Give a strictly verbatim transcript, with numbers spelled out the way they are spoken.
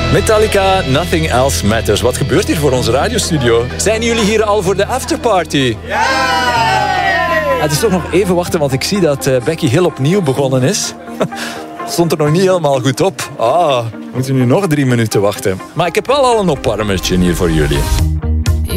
Metallica, Nothing Else Matters. Wat gebeurt hier voor onze radiostudio? Zijn jullie hier al voor de afterparty? Ja! Het is toch nog even wachten, want ik zie dat uh, Becky Hill opnieuw begonnen is. Stond er nog niet helemaal goed op. Ah, we moeten nu nog drie minuten wachten. Maar ik heb wel al een opwarmertje hier voor jullie.